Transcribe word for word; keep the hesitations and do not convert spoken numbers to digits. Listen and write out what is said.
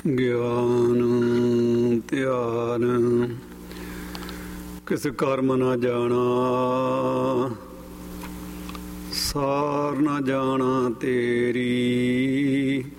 ਗਿਆਨ ਧਿਆਨ ਕਿਸ ਕਰਮ ਨਾ ਜਾਣਾ, ਸਾਰ ਨਾ ਜਾਣਾ ਤੇਰੀ।